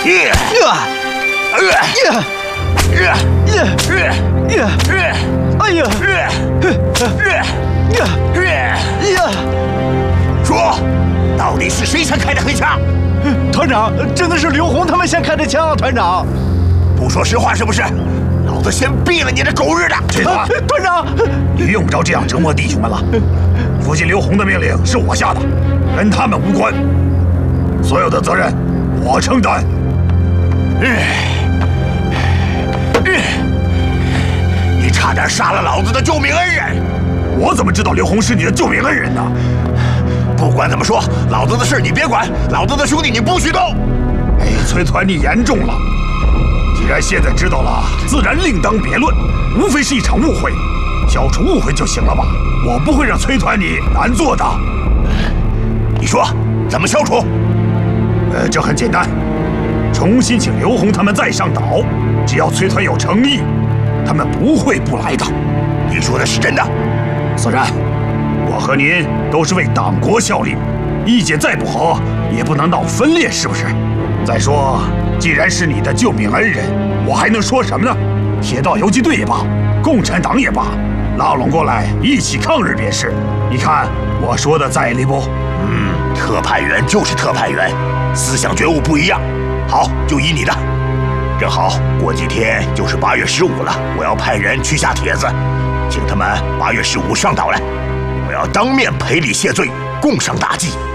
说，到底是谁先开的黑枪？ 团长，真的是刘洪他们先开的枪，团长。 不说实话是不是？老子先毙了你这狗日的！ 这团， 团长， 你用不着这样折磨弟兄们了。附近刘洪的命令是我下的，跟他们无关，所有的责任我承担。 你差点杀了老子的救命恩人！ 我怎么知道刘洪是你的救命恩人呢？ 不管怎么说，老子的事你别管，老子的兄弟你不许动！ 哎，崔团，你严重了。既然现在知道了，自然另当别论，无非是一场误会，消除误会就行了吧？我不会让崔团你难做的。 你说怎么消除？ 这很简单，重新请刘洪他们再上岛，只要崔团有诚意，他们不会不来的。 你说的是真的？ 自然，我和您都是为党国效力，意见再不合也不能闹分裂，是不是？再说，既然是你的救命恩人，我还能说什么呢？铁道游击队也罢，共产党也罢，拉拢过来一起抗日便是。你看我说的在理不？ 特派员就是特派员，思想觉悟不一样。好，就依你的。正好过几天就是8月15了，我要派人去下帖子，请他们8月15上岛来，我要当面赔礼谢罪，共赏大计。